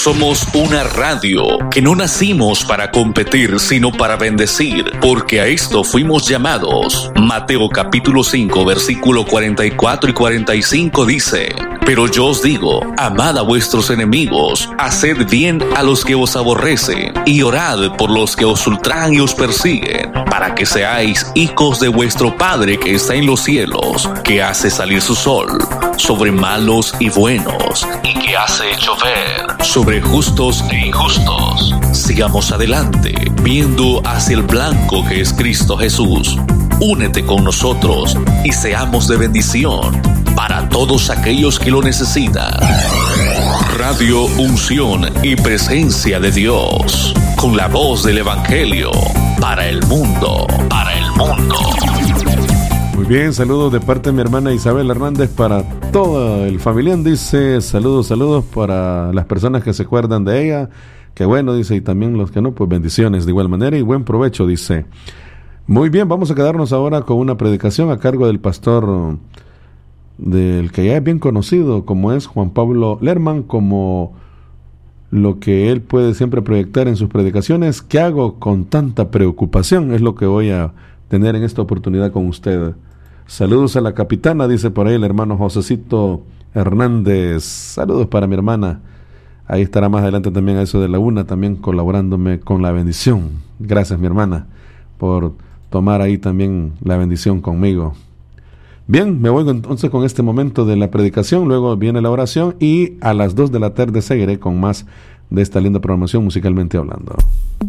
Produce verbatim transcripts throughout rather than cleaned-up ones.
somos una radio que no nacimos para competir, sino para bendecir, porque a esto fuimos llamados. Mateo capítulo cinco, versículo cuarenta y cuatro y cuarenta y cinco dice: pero yo os digo, amad a vuestros enemigos, haced bien a los que os aborrecen, y orad por los que os ultrajan y os persiguen, para que seáis hijos de vuestro Padre que está en los cielos, que hace salir su sol sobre malos y buenos, y que hace llover sobre justos e injustos. Sigamos adelante, viendo hacia el blanco que es Cristo Jesús. Únete con nosotros y seamos de bendición para todos aquellos que lo necesitan. Radio Unción y Presencia de Dios, con la voz del Evangelio para el mundo, para el mundo. Muy bien, saludos de parte de mi hermana Isabel Hernández para todo el familiar. Dice, saludos, saludos para las personas que se acuerdan de ella. Que bueno, dice, y también los que no, pues bendiciones de igual manera y buen provecho, dice. Muy bien, vamos a quedarnos ahora con una predicación a cargo del pastor, del que ya es bien conocido, como es Juan Pablo Lerman, como lo que él puede siempre proyectar en sus predicaciones. ¿Qué hago con tanta preocupación? Es lo que voy a tener en esta oportunidad con usted. Saludos a la capitana, dice por ahí el hermano Josecito Hernández. Saludos para mi hermana. Ahí estará más adelante también a eso de la una, también colaborándome con la bendición. Gracias, mi hermana, por tomar ahí también la bendición conmigo. Bien, me voy entonces con este momento de la predicación, luego viene la oración y a las dos de la tarde seguiré con más de esta linda programación musicalmente hablando.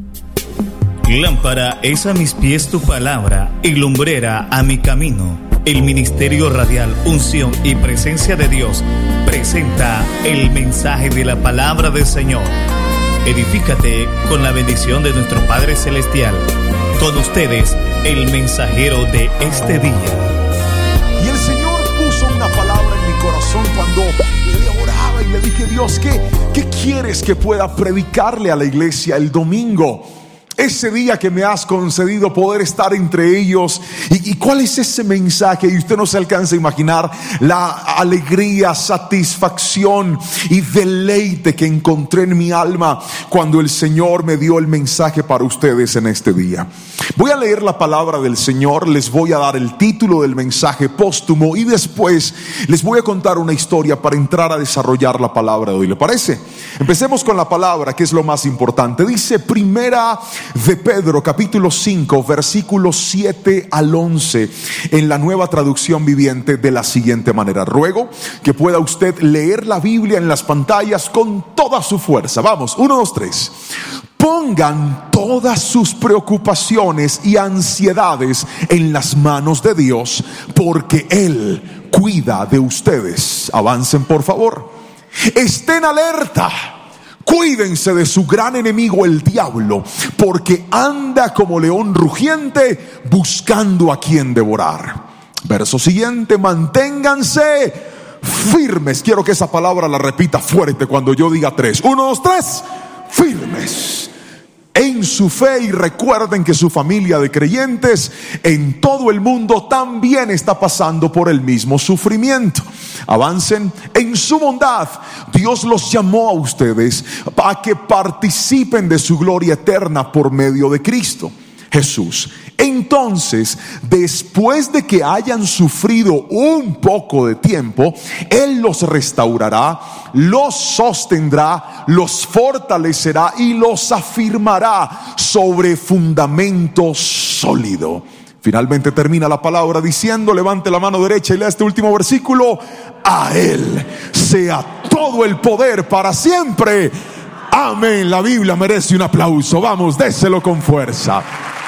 Lámpara es a mis pies tu palabra y lumbrera a mi camino. El Ministerio Radial Unción y Presencia de Dios presenta el mensaje de la palabra del Señor. Edifícate con la bendición de nuestro Padre Celestial. Con ustedes, el mensajero de este día. Y el Señor puso una palabra en mi corazón cuando le oraba y le dije: Dios, ¿qué, qué quieres que pueda predicarle a la iglesia el domingo? Ese día que me has concedido poder estar entre ellos. ¿Y, y cuál es ese mensaje? Y usted no se alcanza a imaginar la alegría, satisfacción y deleite que encontré en mi alma cuando el Señor me dio el mensaje para ustedes en este día. Voy a leer la palabra del Señor, les voy a dar el título del mensaje póstumo y después les voy a contar una historia para entrar a desarrollar la palabra de hoy. ¿Le parece? Empecemos con la palabra, que es lo más importante. Dice Primera de Pedro, capítulo cinco, versículos siete al once, en la Nueva Traducción Viviente, de la siguiente manera. Ruego que pueda usted leer la Biblia en las pantallas con toda su fuerza. Vamos, uno, dos, tres. Pongan todas sus preocupaciones y ansiedades en las manos de Dios, porque Él cuida de ustedes. Avancen, por favor. Estén alerta. Cuídense de su gran enemigo, el diablo, porque anda como león rugiente buscando a quien devorar. Verso siguiente: manténganse firmes. Quiero que esa palabra la repita fuerte cuando yo diga tres. Uno, dos, tres. Firmes en su fe, y recuerden que su familia de creyentes en todo el mundo también está pasando por el mismo sufrimiento. Avancen en su bondad. Dios los llamó a ustedes para que participen de su gloria eterna por medio de Cristo Jesús. Entonces, después de que hayan sufrido un poco de tiempo, Él los restaurará, los sostendrá, los fortalecerá y los afirmará sobre fundamento sólido. Finalmente termina la palabra diciendo, levante la mano derecha y lea este último versículo: a Él sea todo el poder para siempre. Amén. La Biblia merece un aplauso. Vamos, déselo con fuerza.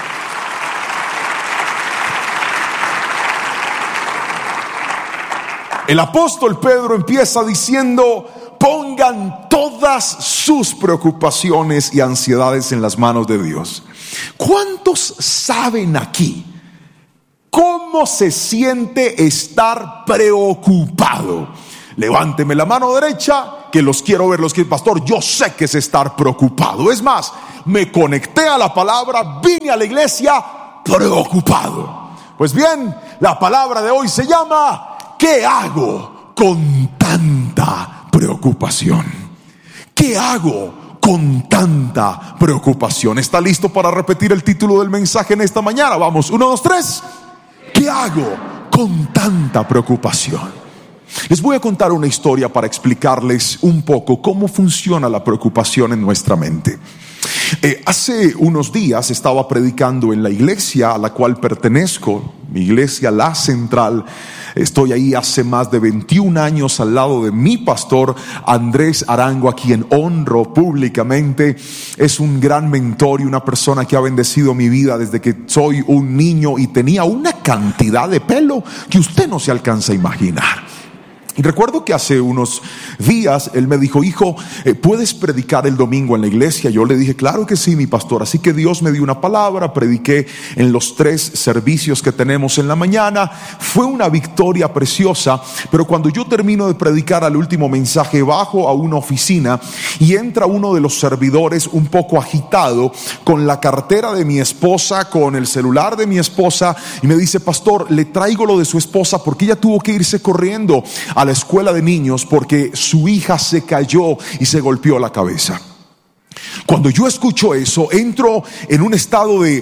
El apóstol Pedro empieza diciendo: pongan todas sus preocupaciones y ansiedades en las manos de Dios. ¿Cuántos saben aquí cómo se siente estar preocupado? Levánteme la mano derecha, que los quiero ver. Los que, pastor, yo sé que es estar preocupado. Es más, me conecté a la palabra, vine a la iglesia preocupado. Pues bien, la palabra de hoy se llama: ¿qué hago con tanta preocupación? ¿Qué hago con tanta preocupación? ¿Está listo para repetir el título del mensaje en esta mañana? Vamos, uno, dos, tres. ¿Qué hago con tanta preocupación? Les voy a contar una historia para explicarles un poco cómo funciona la preocupación en nuestra mente. Eh, hace unos días estaba predicando en la iglesia a la cual pertenezco, mi iglesia La Central. Estoy ahí hace más de veintiún años al lado de mi pastor Andrés Arango, a quien honro públicamente. Es un gran mentor y una persona que ha bendecido mi vida desde que soy un niño y tenía una cantidad de pelo que usted no se alcanza a imaginar. Y recuerdo que hace unos días él me dijo: hijo, ¿puedes predicar el domingo en la iglesia? Yo le dije: claro que sí, mi pastor. Así que Dios me dio una palabra, prediqué en los tres servicios que tenemos en la mañana. Fue una victoria preciosa, pero cuando yo termino de predicar al último mensaje, bajo a una oficina y entra uno de los servidores un poco agitado, con la cartera de mi esposa, con el celular de mi esposa, y me dice: pastor, le traigo lo de su esposa porque ella tuvo que irse corriendo a la escuela de niños porque su hija se cayó y se golpeó la cabeza. Cuando yo escucho eso, entro en un estado de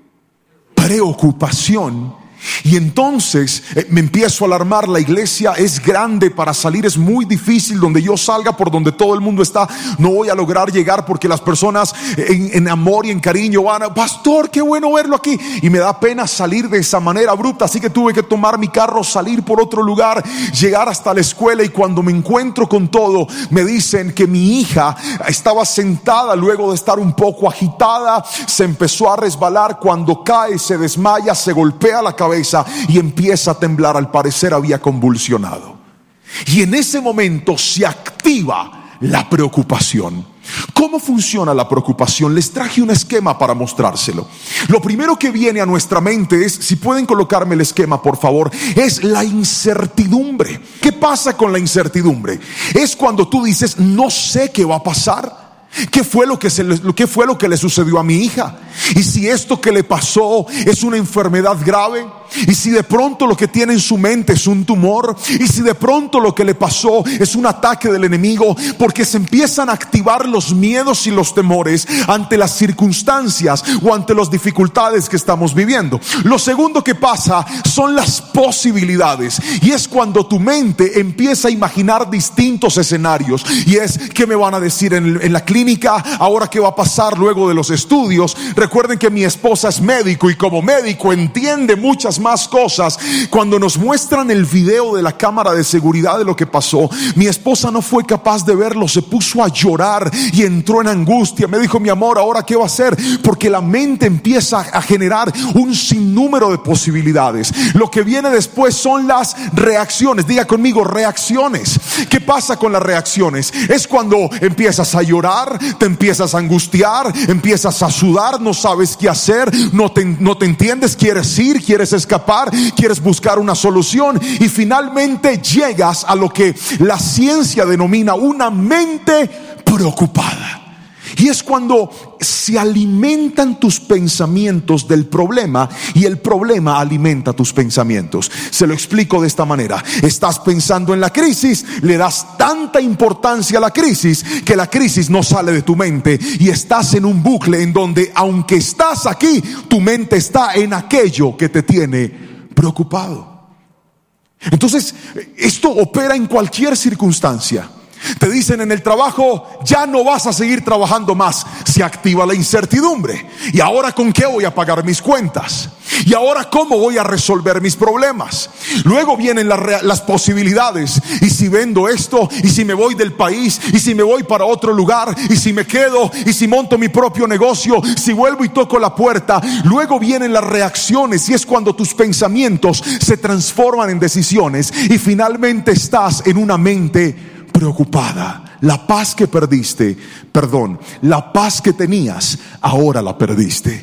preocupación. Y entonces eh, me empiezo a alarmar. La iglesia es grande, para salir es muy difícil. Donde yo salga, por donde todo el mundo está, no voy a lograr llegar, porque las personas en, en amor y en cariño van a: pastor, qué bueno verlo aquí. Y me da pena salir de esa manera abrupta, así que tuve que tomar mi carro, salir por otro lugar, llegar hasta la escuela. Y cuando me encuentro con todo, me dicen que mi hija estaba sentada luego de estar un poco agitada, se empezó a resbalar, cuando cae se desmaya, se golpea la cabeza y empieza a temblar. Al parecer había convulsionado. Y en ese momento se activa la preocupación. ¿Cómo funciona la preocupación? Les traje un esquema para mostrárselo. Lo primero que viene a nuestra mente es, si pueden colocarme el esquema por favor, es la incertidumbre. ¿Qué pasa con la incertidumbre? Es cuando tú dices: no sé qué va a pasar. ¿Qué fue lo que se le, qué fue lo que le sucedió a mi hija? Y si esto que le pasó es una enfermedad grave, y si de pronto lo que tiene en su mente es un tumor, y si de pronto lo que le pasó es un ataque del enemigo, porque se empiezan a activar los miedos y los temores ante las circunstancias o ante las dificultades que estamos viviendo. Lo segundo que pasa son las posibilidades, y es cuando tu mente empieza a imaginar distintos escenarios. Y es: ¿qué me van a decir en, en la clínica? Ahora, ¿qué va a pasar luego de los estudios? Recuerden que mi esposa es médico, y como médico entiende muchas más cosas. Cuando nos muestran el video de la cámara de seguridad de lo que pasó, mi esposa no fue capaz de verlo, se puso a llorar y entró en angustia. Me dijo: mi amor, ¿ahora qué va a hacer? Porque la mente empieza a generar un sinnúmero de posibilidades. Lo que viene después son las reacciones. Diga conmigo: reacciones. ¿Qué pasa con las reacciones? Es cuando empiezas a llorar, te empiezas a angustiar, empiezas a sudar, no sabes qué hacer, no te, no te entiendes, quieres ir, quieres escapar, quieres buscar una solución, y finalmente llegas a lo que la ciencia denomina una mente preocupada. Y es cuando se alimentan tus pensamientos del problema, y el problema alimenta tus pensamientos. Se lo explico de esta manera: estás pensando en la crisis, le das tanta importancia a la crisis que la crisis no sale de tu mente, y estás en un bucle en donde, aunque estás aquí, tu mente está en aquello que te tiene preocupado. Entonces, esto opera en cualquier circunstancia. Te dicen en el trabajo: ya no vas a seguir trabajando más. Se activa la incertidumbre. ¿Y ahora con qué voy a pagar mis cuentas? ¿Y ahora cómo voy a resolver mis problemas? Luego vienen las, las posibilidades. ¿Y si vendo esto? ¿Y si me voy del país? ¿Y si me voy para otro lugar? ¿Y si me quedo? ¿Y si monto mi propio negocio? ¿Si vuelvo y toco la puerta? Luego vienen las reacciones, y es cuando tus pensamientos se transforman en decisiones, y finalmente estás en una mente preocupada. La paz que perdiste, perdón, la paz que tenías, ahora la perdiste.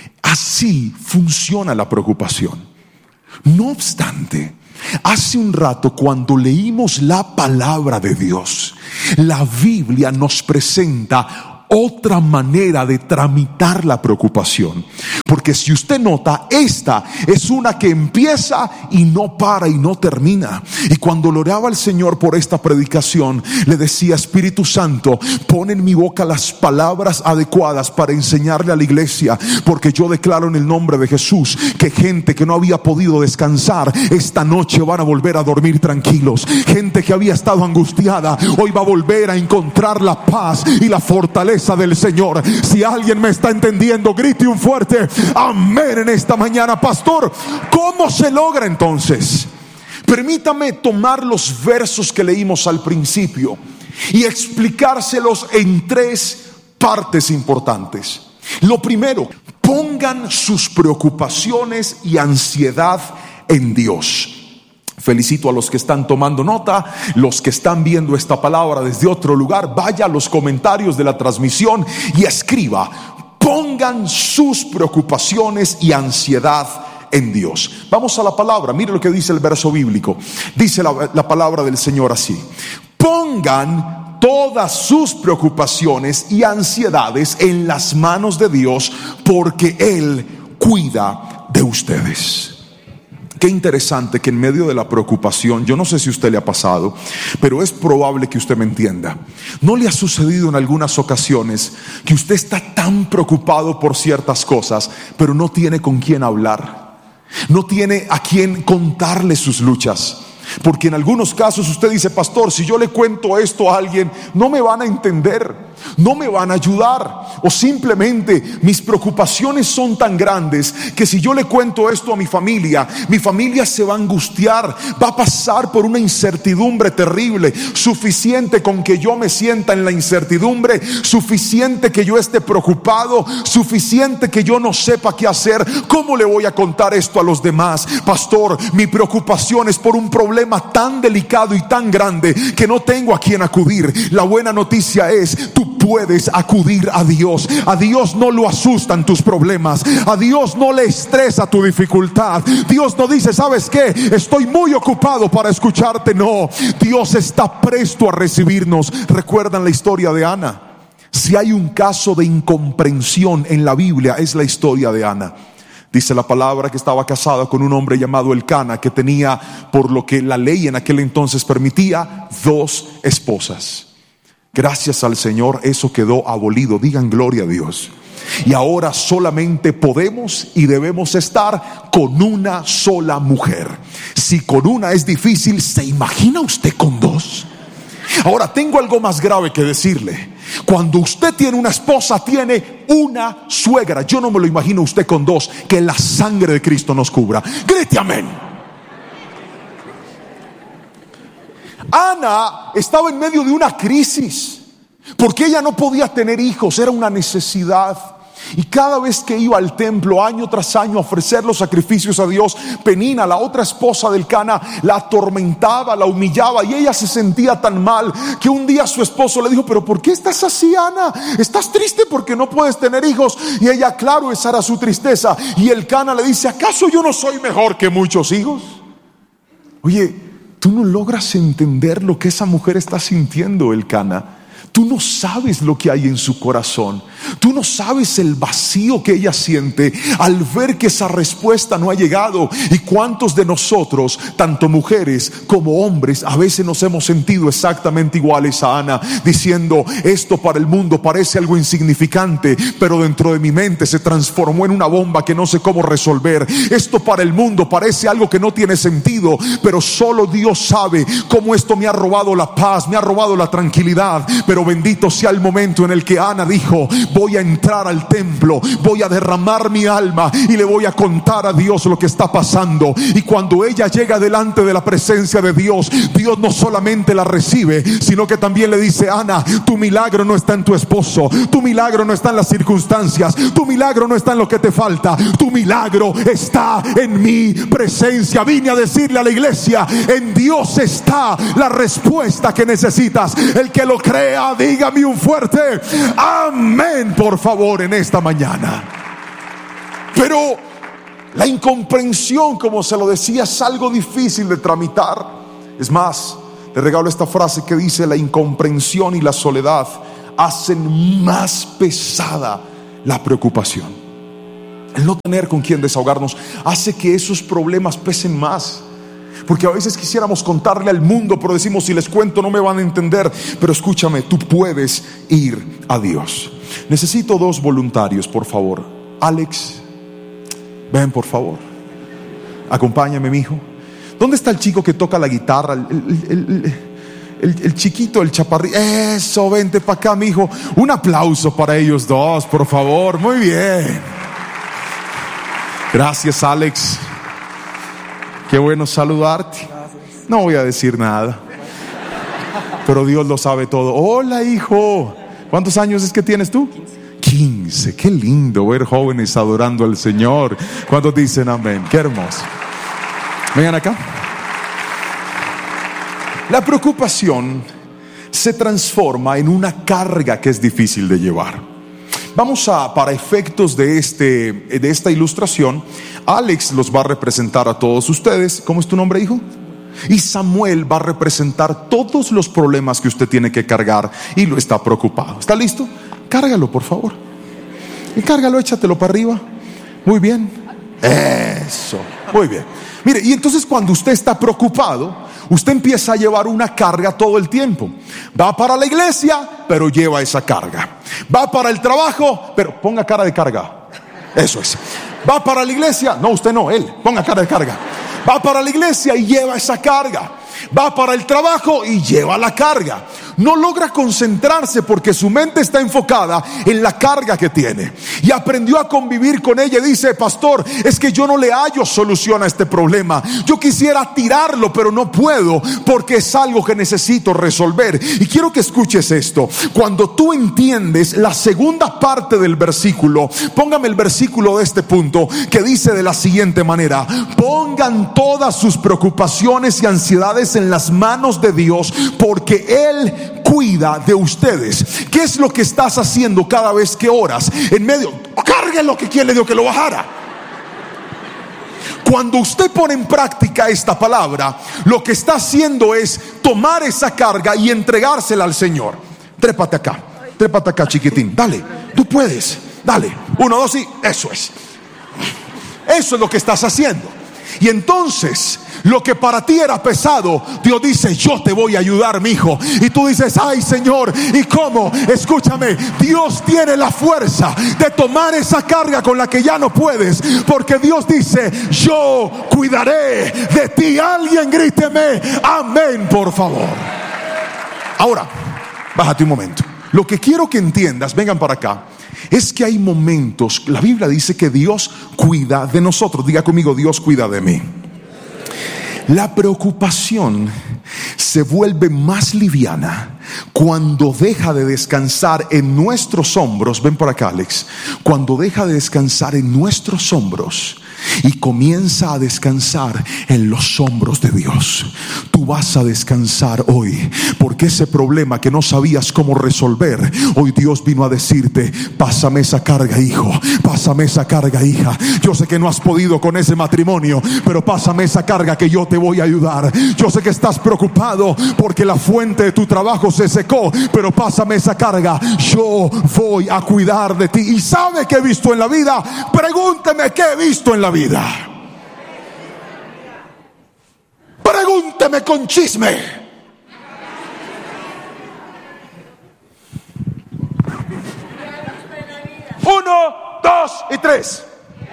Así funciona la preocupación. No obstante, hace un rato, cuando leímos la palabra de Dios, la Biblia nos presenta otra manera de tramitar la preocupación. Porque si usted nota, esta es una que empieza y no para y no termina. Y cuando le oraba al Señor por esta predicación, le decía: Espíritu Santo, pon en mi boca las palabras adecuadas para enseñarle a la iglesia, porque yo declaro en el nombre de Jesús que gente que no había podido descansar esta noche van a volver a dormir tranquilos. Gente que había estado angustiada hoy va a volver a encontrar la paz y la fortaleza del Señor. Si alguien me está entendiendo, grite un fuerte amén en esta mañana. Pastor, ¿cómo se logra entonces? Permítame tomar los versos que leímos al principio y explicárselos en tres partes importantes. Lo primero, pongan sus preocupaciones y ansiedad en Dios. Felicito a los que están tomando nota, los que están viendo esta palabra desde otro lugar. Vaya a los comentarios de la transmisión y escriba: pongan sus preocupaciones y ansiedad en Dios. Vamos a la palabra. Mire lo que dice el verso bíblico. Dice la, la palabra del Señor así: pongan todas sus preocupaciones y ansiedades en las manos de Dios, porque Él cuida de ustedes. Qué interesante que en medio de la preocupación, yo no sé si a usted le ha pasado, pero es probable que usted me entienda. ¿No le ha sucedido en algunas ocasiones que usted está tan preocupado por ciertas cosas, pero no tiene con quién hablar? No tiene a quién contarle sus luchas. Porque en algunos casos usted dice: pastor, si yo le cuento esto a alguien, no me van a entender, no me van a ayudar, o simplemente mis preocupaciones son tan grandes que si yo le cuento esto a mi familia, mi familia se va a angustiar, va a pasar por una incertidumbre terrible. Suficiente con que yo me sienta en la incertidumbre, suficiente que yo esté preocupado, suficiente que yo no sepa qué hacer. ¿Cómo le voy a contar esto a los demás? Pastor, mi preocupación es por un problema tan delicado y tan grande que no tengo a quien acudir. La buena noticia es: tú puedes acudir a Dios. A Dios no lo asustan tus problemas, a Dios no le estresa tu dificultad. Dios no dice: ¿sabes qué? Estoy muy ocupado para escucharte. No, Dios está presto a recibirnos. ¿Recuerdan la historia de Ana? Si hay un caso de incomprensión en la Biblia, es la historia de Ana. Dice la palabra que estaba casada con un hombre llamado Elcana, que tenía, por lo que la ley en aquel entonces permitía, dos esposas. Gracias al Señor eso quedó abolido. Digan gloria a Dios. Y ahora solamente podemos y debemos estar con una sola mujer. Si con una es difícil, ¿se imagina usted con dos? Ahora tengo algo más grave que decirle. Cuando usted tiene una esposa, tiene una suegra. Yo no me lo imagino usted con dos. Que la sangre de Cristo nos cubra. Grite amén. Ana estaba en medio de una crisis, porque ella no podía tener hijos. Era una necesidad. Y cada vez que iba al templo, año tras año, a ofrecer los sacrificios a Dios, Penina, la otra esposa del Elcana, la atormentaba, la humillaba, y ella se sentía tan mal que un día su esposo le dijo: pero ¿por qué estás así, Ana? ¿Estás triste porque no puedes tener hijos? Y ella, claro, esa era su tristeza. Y el Elcana le dice: ¿acaso yo no soy mejor que muchos hijos? Oye, tú no logras entender lo que esa mujer está sintiendo, Elcana. Tú no sabes lo que hay en su corazón. Tú no sabes el vacío que ella siente al ver que esa respuesta no ha llegado. Y cuántos de nosotros, tanto mujeres como hombres, a veces nos hemos sentido exactamente iguales a Ana, diciendo: esto para el mundo parece algo insignificante, pero dentro de mi mente se transformó en una bomba que no sé cómo resolver. Esto para el mundo parece algo que no tiene sentido, pero solo Dios sabe cómo esto me ha robado la paz, me ha robado la tranquilidad. Pero bendito sea el momento en el que Ana dijo: voy a entrar al templo, voy a derramar mi alma y le voy a contar a Dios lo que está pasando. Y cuando ella llega delante de la presencia de Dios, Dios no solamente la recibe, sino que también le dice: Ana, tu milagro no está en tu esposo, tu milagro no está en las circunstancias, tu milagro no está en lo que te falta, tu milagro está en mi presencia. Vine a decirle a la iglesia: en Dios está la respuesta que necesitas. El que lo crea, dígame un fuerte amén, por favor, en esta mañana. Pero la incomprensión, como se lo decía, es algo difícil de tramitar. Es más, le regalo esta frase que dice: la incomprensión y la soledad hacen más pesada la preocupación. el no tener con quien desahogarnos hace que esos problemas pesen más. Porque a veces quisiéramos contarle al mundo, pero decimos, si les cuento no me van a entender. Pero escúchame, tú puedes ir a Dios. Necesito dos voluntarios, por favor. Alex, ven por favor. Acompáñame, mijo. ¿Dónde está el chico que toca la guitarra? El, el, el, el, el chiquito, el chaparrito. Eso, vente para acá, mijo. Un aplauso para ellos dos, por favor. Muy bien. Gracias, Alex. Qué bueno saludarte. No voy a decir nada, pero Dios lo sabe todo. Hola, hijo. ¿Cuántos años es que tienes tú? quince. Qué lindo ver jóvenes adorando al Señor. ¿Cuántos dicen amén? Qué hermoso. Vengan acá. La preocupación se transforma en una carga que es difícil de llevar. Vamos a, para efectos de, este, de esta ilustración, Alex los va a representar a todos ustedes. ¿Cómo es tu nombre, hijo? Y Samuel va a representar todos los problemas que usted tiene que cargar y lo está preocupado. ¿Está listo? Cárgalo, por favor. Y cárgalo, échatelo para arriba. Muy bien. Eso. Muy bien. Mire, y entonces cuando usted está preocupado, usted empieza a llevar una carga todo el tiempo. Va para la iglesia, pero lleva esa carga. Va para el trabajo, pero ponga cara de carga. Eso es. Va para la iglesia, no, usted no, él, ponga cara de carga. Va para la iglesia y lleva esa carga. Va para el trabajo y lleva la carga. No logra concentrarse porque su mente está enfocada en la carga que tiene. Y aprendió a convivir con ella. Y dice, pastor, es que yo no le hallo solución a este problema. Yo quisiera tirarlo, pero no puedo porque es algo que necesito resolver. Y quiero que escuches esto. Cuando tú entiendes la segunda parte del versículo, póngame el versículo de este punto, que dice de la siguiente manera: pongan todas sus preocupaciones y ansiedades en las manos de Dios, porque Él cuida de ustedes. ¿Qué es lo que estás haciendo cada vez que oras? En medio, cargue lo que quien le dio que lo bajara. Cuando usted pone en práctica esta palabra, lo que está haciendo es tomar esa carga y entregársela al Señor. Trépate acá, trépate acá, chiquitín. Dale, tú puedes. Dale, uno, dos y eso es. Eso es lo que estás haciendo. Y entonces, lo que para ti era pesado, Dios dice, yo te voy a ayudar, mi hijo. Y tú dices, ay, Señor, ¿y cómo? Escúchame, Dios tiene la fuerza de tomar esa carga con la que ya no puedes, porque Dios dice, yo cuidaré de ti. Alguien gríteme, amén, por favor. Ahora, bájate un momento. Lo que quiero que entiendas, vengan para acá, es que hay momentos, la Biblia dice que Dios cuida de nosotros. Diga conmigo, Dios cuida de mí. La preocupación se vuelve más liviana cuando deja de descansar en nuestros hombros. Ven por acá, Alex. Cuando deja de descansar en nuestros hombros y comienza a descansar en los hombros de Dios. Tú vas a descansar hoy, porque ese problema que no sabías cómo resolver, hoy Dios vino a decirte, pásame esa carga, hijo, pásame esa carga, hija. Yo sé que no has podido con ese matrimonio, pero pásame esa carga que yo te voy a ayudar. Yo sé que estás preocupado porque la fuente de tu trabajo se secó, pero pásame esa carga, yo voy a cuidar de ti. ¿Y sabe qué he visto en la vida? Pregúnteme qué he visto en la vida. Pregúnteme con chisme. Uno, dos y tres.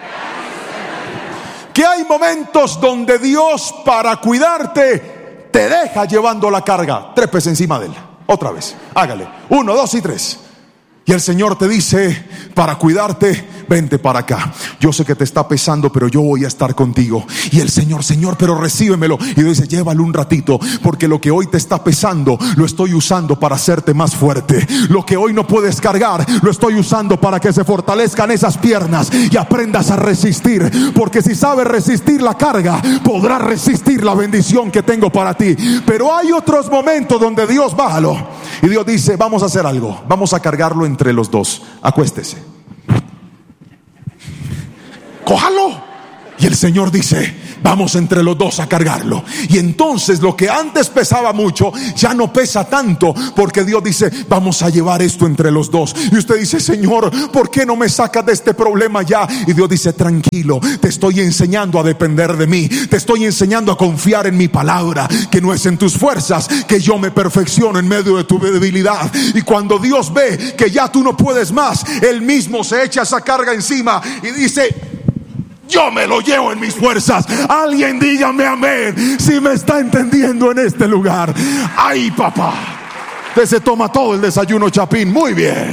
Que hay momentos donde Dios, para cuidarte, te deja llevando la carga. Trépese encima de él. Otra vez, hágale. Uno, dos y tres. Y el Señor te dice, para cuidarte, vente para acá. Yo sé que te está pesando, pero yo voy a estar contigo. Y el Señor, Señor, pero recíbemelo. Y dice, llévalo un ratito, porque lo que hoy te está pesando, lo estoy usando para hacerte más fuerte. Lo que hoy no puedes cargar, lo estoy usando para que se fortalezcan esas piernas y aprendas a resistir. Porque si sabes resistir la carga, podrás resistir la bendición que tengo para ti. Pero hay otros momentos donde Dios, bájalo. Y Dios dice, vamos a hacer algo. Vamos a cargarlo entre los dos. Acuéstese. Cójalo. Y el Señor dice, vamos entre los dos a cargarlo. Y entonces lo que antes pesaba mucho ya no pesa tanto, porque Dios dice, vamos a llevar esto entre los dos. Y usted dice, Señor, ¿por qué no me sacas de este problema ya? Y Dios dice, tranquilo, te estoy enseñando a depender de mí, te estoy enseñando a confiar en mi palabra, que no es en tus fuerzas, que yo me perfecciono en medio de tu debilidad. Y cuando Dios ve que ya tú no puedes más, Él mismo se echa esa carga encima y dice, yo me lo llevo en mis fuerzas. Alguien dígame amén si me está entendiendo en este lugar. Ay, papá, usted se toma todo el desayuno Chapín. Muy bien.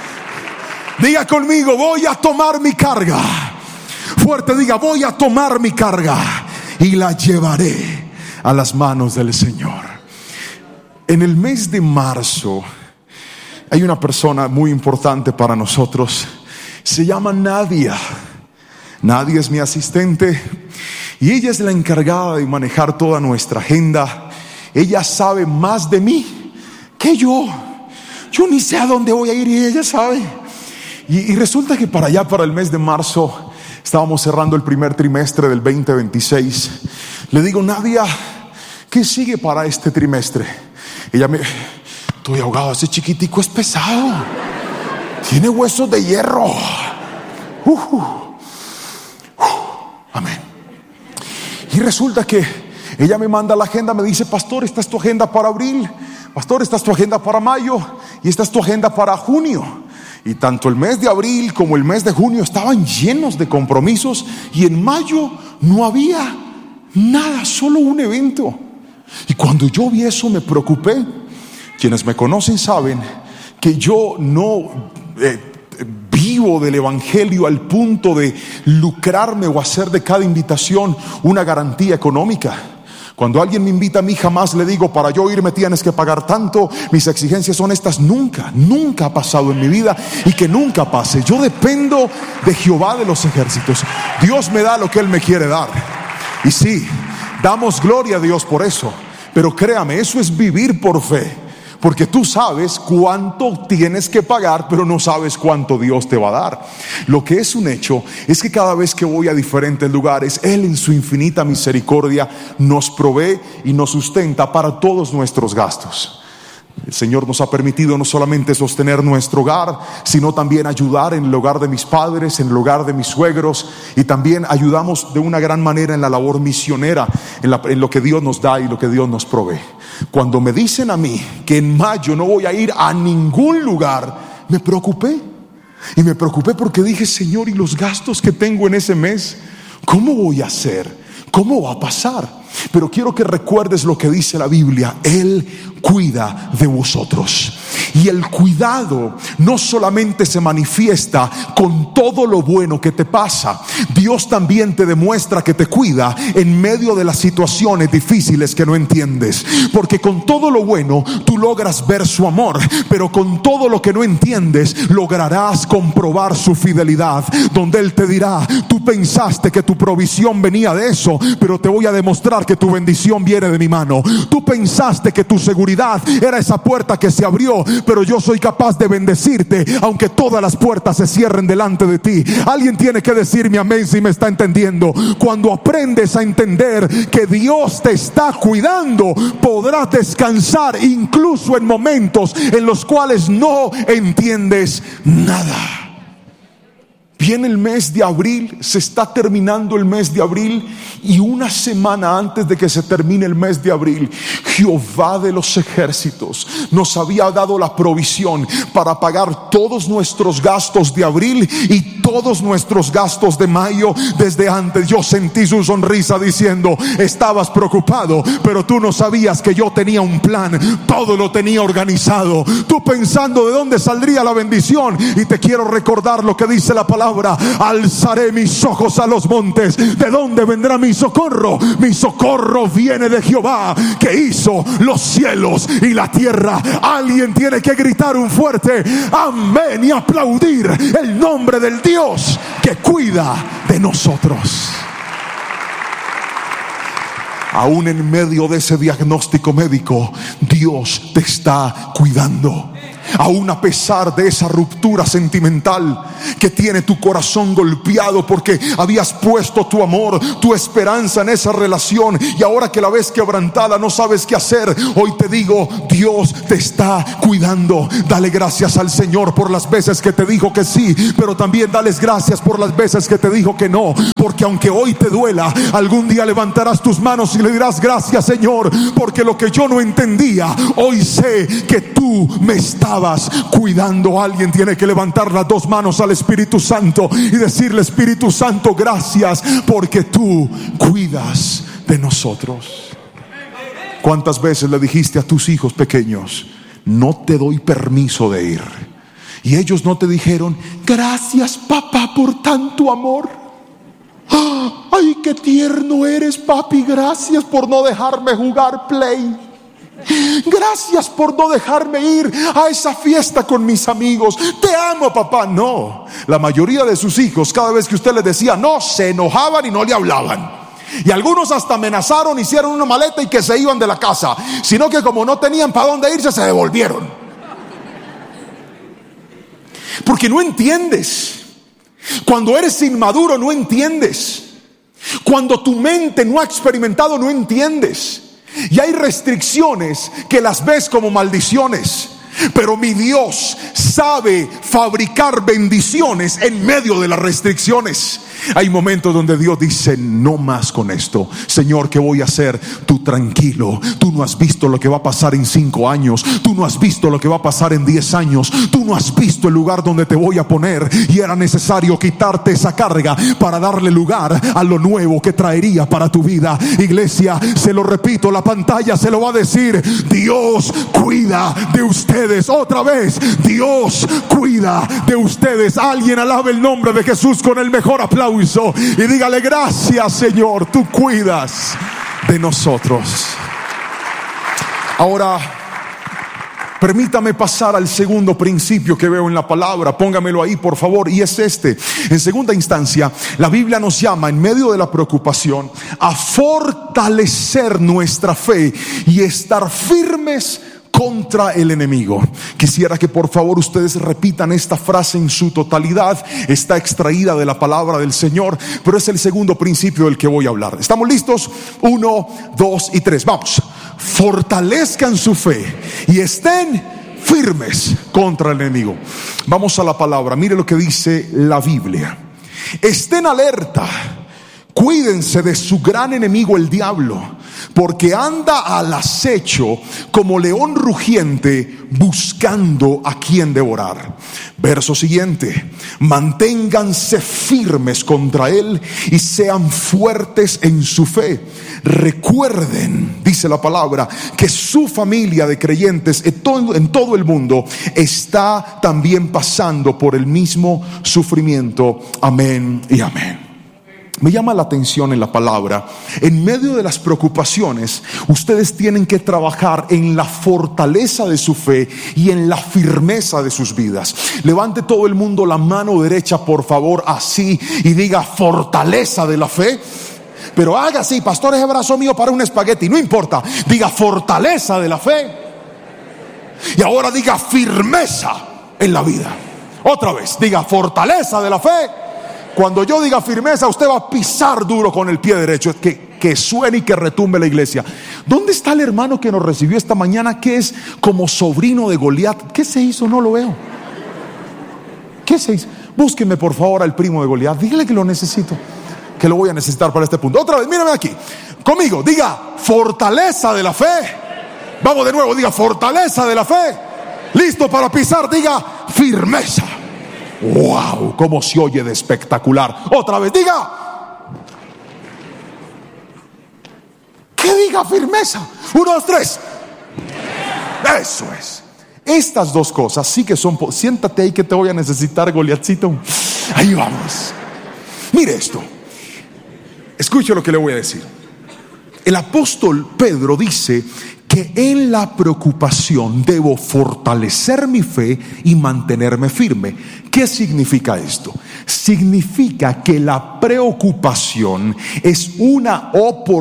Diga conmigo, voy a tomar mi carga. Fuerte, diga, voy a tomar mi carga y la llevaré a las manos del Señor. En el mes de marzo hay una persona muy importante para nosotros. Se llama Nadia. Nadia es mi asistente y ella es la encargada de manejar toda nuestra agenda. Ella sabe más de mí que yo. Yo ni sé a dónde voy a ir y ella sabe. Y, y resulta que para allá, para el mes de marzo, estábamos cerrando el primer trimestre del veinte veintiséis. Le digo, Nadia, ¿qué sigue para este trimestre? Ella me... Estoy ahogado, ese chiquitico es pesado. Tiene huesos de hierro. Uh, uh, uh, amén. Y resulta que ella me manda la agenda, me dice, pastor, esta es tu agenda para abril, pastor, esta es tu agenda para mayo, y esta es tu agenda para junio. Y tanto el mes de abril como el mes de junio estaban llenos de compromisos, y en mayo no había nada, solo un evento. Y cuando yo vi eso me preocupé. Quienes me conocen saben que yo no eh, vivo del evangelio al punto de lucrarme o hacer de cada invitación una garantía económica. Cuando alguien me invita a mí, jamás le digo, para yo irme tienes que pagar tanto. Mis exigencias son estas. Nunca, nunca ha pasado en mi vida, y que nunca pase. Yo dependo de Jehová de los ejércitos. Dios me da lo que Él me quiere dar. Y sí, damos gloria a Dios por eso. Pero créame, eso es vivir por fe. Porque tú sabes cuánto tienes que pagar, pero no sabes cuánto Dios te va a dar. Lo que es un hecho es que cada vez que voy a diferentes lugares, Él en su infinita misericordia nos provee y nos sustenta para todos nuestros gastos. El Señor nos ha permitido no solamente sostener nuestro hogar, sino también ayudar en el hogar de mis padres, en el hogar de mis suegros, y también ayudamos de una gran manera en la labor misionera, en, la, en lo que Dios nos da y lo que Dios nos provee. Cuando me dicen a mí que en mayo no voy a ir a ningún lugar, me preocupé. Y me preocupé porque dije, Señor, ¿y los gastos que tengo en ese mes? ¿Cómo voy a hacer? ¿Cómo va a pasar? Pero quiero que recuerdes lo que dice la Biblia. Él cuida de vosotros. Y el cuidado no solamente se manifiesta con todo lo bueno que te pasa. Dios también te demuestra que te cuida en medio de las situaciones difíciles que no entiendes. Porque con todo lo bueno tú logras ver su amor, pero con todo lo que no entiendes lograrás comprobar su fidelidad. Donde Él te dirá, tú pensaste que tu provisión venía de eso, pero te voy a demostrar que tu bendición viene de mi mano. Tú pensaste que tu seguridad era esa puerta que se abrió, pero yo soy capaz de bendecirte aunque todas las puertas se cierren delante de ti. Alguien tiene que decirme amén si me está entendiendo. Cuando aprendes a entender que Dios te está cuidando, podrás descansar incluso en momentos en los cuales no entiendes nada. Viene el mes de abril, se está terminando el mes de abril, y una semana antes de que se termine el mes de abril, Jehová de los ejércitos nos había dado la provisión para pagar todos nuestros gastos de abril y todos nuestros gastos de mayo desde antes. Yo sentí su sonrisa diciendo, estabas preocupado, pero tú no sabías que yo tenía un plan, todo lo tenía organizado. Tú pensando de dónde saldría la bendición, y te quiero recordar lo que dice la palabra. Alzaré mis ojos a los montes, ¿de dónde vendrá mi socorro? Mi socorro viene de Jehová, que hizo los cielos y la tierra. Alguien tiene que gritar un fuerte amén y aplaudir el nombre del Dios que cuida de nosotros. Aún en medio de ese diagnóstico médico, Dios te está cuidando. aún a pesar de esa ruptura sentimental que tiene tu corazón golpeado, porque habías puesto tu amor, tu esperanza en esa relación, y ahora que la ves quebrantada no sabes qué hacer. Hoy te digo, Dios te está cuidando. Dale gracias al Señor por las veces que te dijo que sí, pero también dales gracias por las veces que te dijo que no, porque aunque hoy te duela, algún día levantarás tus manos y le dirás: gracias, Señor, porque lo que yo no entendía, hoy sé que tú me estabas cuidando. Alguien tiene que levantar las dos manos al Espíritu Santo y decirle: Espíritu Santo, gracias porque tú cuidas de nosotros. ¿Cuántas veces le dijiste a tus hijos pequeños: no te doy permiso de ir? Y ellos no te dijeron: gracias, papá, por tanto amor. Ay, qué tierno eres, papi. Gracias por no dejarme jugar play. Gracias por no dejarme ir a esa fiesta con mis amigos. Te amo, papá. No, la mayoría de sus hijos, cada vez que usted les decía no, se enojaban y no le hablaban. Y algunos hasta amenazaron, hicieron una maleta y que se iban de la casa, sino que como no tenían para dónde irse, se devolvieron. Porque no entiendes. Cuando eres inmaduro no entiendes. Cuando tu mente no ha experimentado no entiendes. Y hay restricciones que las ves como maldiciones. Pero mi Dios sabe fabricar bendiciones en medio de las restricciones. Hay momentos donde Dios dice: no más con esto. Señor, ¿qué voy a hacer? Tú tranquilo. Tú no has visto lo que va a pasar en cinco años. Tú no has visto lo que va a pasar en diez años. Tú no has visto el lugar donde te voy a poner. Y era necesario quitarte esa carga para darle lugar a lo nuevo que traería para tu vida. Iglesia, se lo repito, la pantalla se lo va a decir: Dios cuida de ustedes. Otra vez, Dios cuida de ustedes. Alguien alabe el nombre de Jesús con el mejor aplauso y dígale: gracias, Señor, tú cuidas de nosotros. Ahora, permítame pasar al segundo principio que veo en la palabra. Póngamelo ahí, por favor, y es este. En segunda instancia, la Biblia nos llama, en medio de la preocupación, a fortalecer nuestra fe y estar firmes contra el enemigo. Quisiera que por favor ustedes repitan esta frase en su totalidad. Está extraída de la palabra del Señor, pero es el segundo principio del que voy a hablar. ¿Estamos listos? Uno, dos y tres. Vamos. Fortalezcan su fe y estén firmes contra el enemigo. Vamos a la palabra. Mire lo que dice la Biblia. Estén alerta. Cuídense de su gran enemigo, el diablo, porque anda al acecho como león rugiente buscando a quien devorar. Verso siguiente: manténganse firmes contra él y sean fuertes en su fe. Recuerden, dice la palabra, que su familia de creyentes en todo, en todo el mundo está también pasando por el mismo sufrimiento. Amén y amén. Me llama la atención en la palabra: en medio de las preocupaciones, ustedes tienen que trabajar en la fortaleza de su fe y en la firmeza de sus vidas. Levante todo el mundo la mano derecha, por favor, así, y diga: fortaleza de la fe. Pero haga así: pastor, ese brazo mío para un espagueti. No importa, diga: fortaleza de la fe. Y ahora diga: firmeza en la vida. Otra vez, diga: fortaleza de la fe. Cuando yo diga firmeza, usted va a pisar duro con el pie derecho. Que, que suene y que retumbe la iglesia. ¿Dónde está el hermano que nos recibió esta mañana, que es como sobrino de Goliat? ¿Qué se hizo? No lo veo. ¿Qué se hizo? Búsqueme por favor al primo de Goliat. Dígale que lo necesito, que lo voy a necesitar para este punto. Otra vez, mírame aquí conmigo. Diga: fortaleza de la fe. Vamos de nuevo, diga: fortaleza de la fe. Listo para pisar, diga: firmeza. Wow, cómo se oye de espectacular. Otra vez, diga. ¿Qué diga? Firmeza. Uno, dos, tres. Eso es. Estas dos cosas sí que son. Siéntate ahí que te voy a necesitar, Goliatcito. Ahí vamos. Mire esto. Escuche lo que le voy a decir. El apóstol Pedro dice que en la preocupación debo fortalecer mi fe y mantenerme firme. ¿Qué significa esto? Significa que la preocupación es una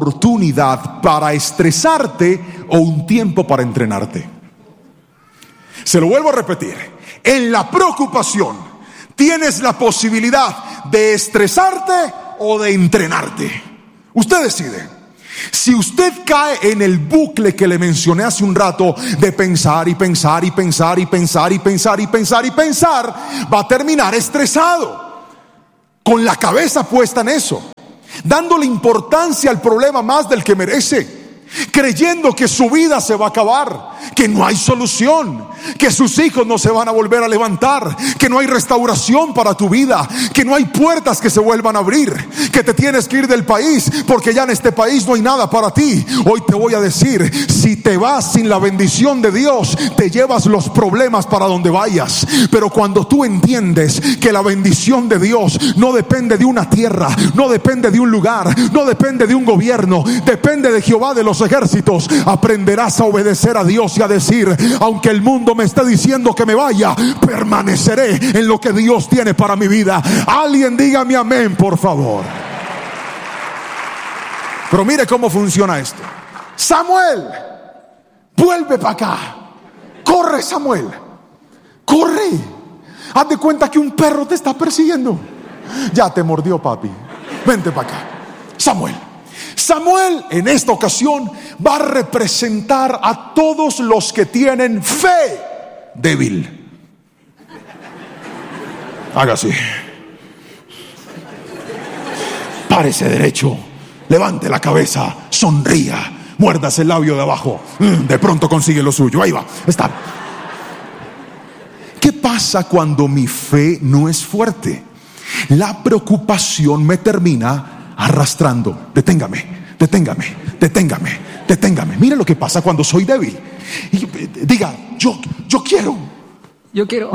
oportunidad para estresarte o un tiempo para entrenarte. Se lo vuelvo a repetir. En la preocupación tienes la posibilidad de estresarte o de entrenarte. Usted decide. Si usted cae en el bucle que le mencioné hace un rato de pensar y pensar y pensar y pensar y pensar y pensar y pensar, va a terminar estresado, con la cabeza puesta en eso, dándole importancia al problema más del que merece, creyendo que su vida se va a acabar, que no hay solución, que sus hijos no se van a volver a levantar, que no hay restauración para tu vida, que no hay puertas que se vuelvan a abrir, que te tienes que ir del país porque ya en este país no hay nada para ti. Hoy te voy a decir, si te vas sin la bendición de Dios, te llevas los problemas para donde vayas. Pero cuando tú entiendes que la bendición de Dios no depende de una tierra, no depende de un lugar, no depende de un gobierno, depende de Jehová de los ejércitos, aprenderás a obedecer a Dios y a decir: aunque el mundo me esté diciendo que me vaya, permaneceré en lo que Dios tiene para mi vida. Alguien dígame amén, por favor. Pero mire cómo funciona esto. Samuel, vuelve para acá. Corre, Samuel, corre. Haz de cuenta que un perro te está persiguiendo. Ya te mordió, papi. Vente para acá. Samuel Samuel en esta ocasión va a representar a todos los que tienen fe débil. Haga así. Párese derecho, levante la cabeza, sonría, muérdase el labio de abajo. De pronto consigue lo suyo. Ahí va, está. ¿Qué pasa cuando mi fe no es fuerte? La preocupación me termina arrastrando. Deténgame, deténgame, deténgame, deténgame. Mire lo que pasa cuando soy débil. Y diga, yo, yo quiero. Yo quiero.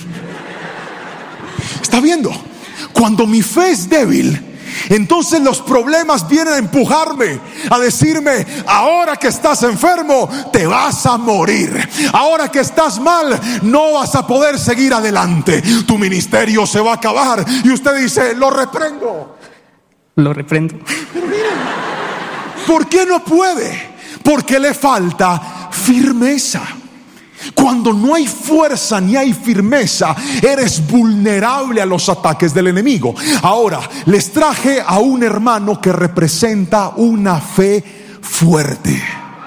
¿Está viendo? Cuando mi fe es débil, entonces los problemas vienen a empujarme, a decirme: ahora que estás enfermo, te vas a morir. Ahora que estás mal, no vas a poder seguir adelante. Tu ministerio se va a acabar. Y usted dice: lo reprendo. Lo reprendo. Pero miren, ¿por qué no puede? Porque le falta firmeza. Cuando no hay fuerza ni hay firmeza, eres vulnerable a los ataques del enemigo. Ahora, les traje a un hermano que representa una fe fuerte.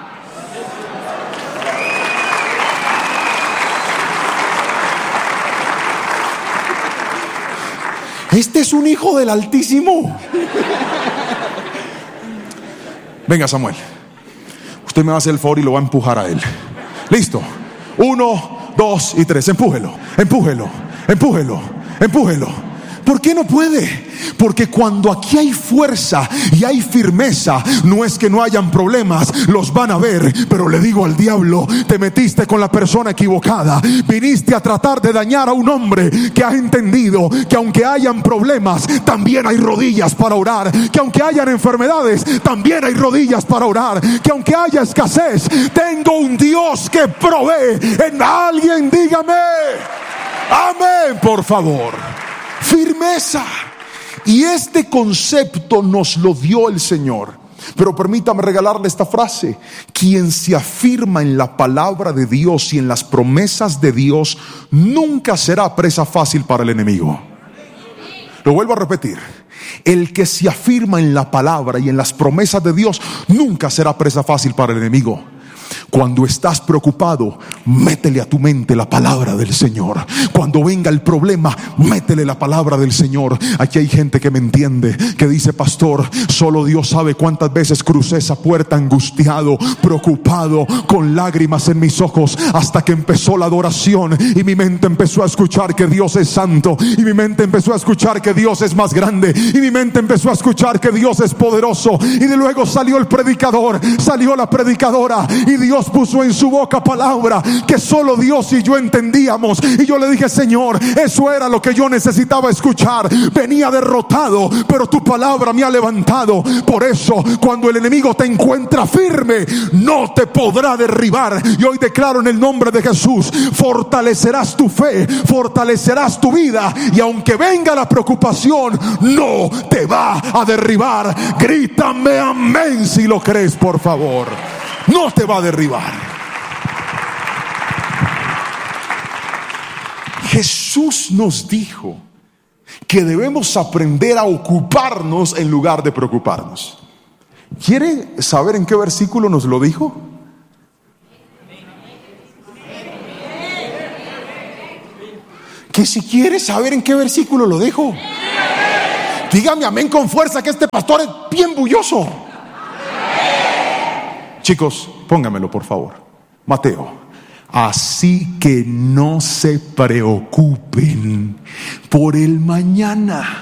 Este es un hijo del Altísimo. Venga, Samuel, usted me va a hacer el favor y lo va a empujar a él. Listo. Uno, dos y tres. Empújelo, empújelo, empújelo, empújelo. ¿Por qué no puede? Porque cuando aquí hay fuerza y hay firmeza, no es que no hayan problemas, los van a ver. Pero le digo al diablo: te metiste con la persona equivocada. Viniste a tratar de dañar a un hombre que ha entendido que aunque hayan problemas, también hay rodillas para orar. Que aunque hayan enfermedades, también hay rodillas para orar. Que aunque haya escasez, tengo un Dios que provee. En alguien dígame amén, por favor. Firmeza. Y este concepto nos lo dio el Señor. Pero permítame regalarle esta frase: quien se afirma en la palabra de Dios y en las promesas de Dios nunca será presa fácil para el enemigo. Lo vuelvo a repetir: el que se afirma en la palabra y en las promesas de Dios nunca será presa fácil para el enemigo. Cuando estás preocupado, métele a tu mente la palabra del Señor. Cuando venga el problema, métele la palabra del Señor. Aquí hay gente que me entiende, que dice: pastor, solo Dios sabe cuántas veces crucé esa puerta angustiado, preocupado, con lágrimas en mis ojos, hasta que empezó la adoración y mi mente empezó a escuchar que Dios es santo, y mi mente empezó a escuchar que Dios es más grande, y mi mente empezó a escuchar que Dios es poderoso. Y de luego salió el predicador, salió la predicadora, y Dios puso en su boca palabra que solo Dios y yo entendíamos. Y yo le dije: Señor, eso era lo que yo necesitaba escuchar. Venía derrotado, pero tu palabra me ha levantado. Por eso, cuando el enemigo te encuentra firme, no te podrá derribar. Y hoy declaro en el nombre de Jesús: fortalecerás tu fe, fortalecerás tu vida, y aunque venga la preocupación, no te va a derribar. Grítame amén si lo crees, por favor. No te va a derribar. Jesús nos dijo que debemos aprender a ocuparnos en lugar de preocuparnos. ¿Quiere saber en qué versículo nos lo dijo? Que si quiere saber en qué versículo lo dijo, dígame amén con fuerza, que este pastor es bien bulloso. Chicos, póngamelo por favor. Mateo. Así que no se preocupen por el mañana,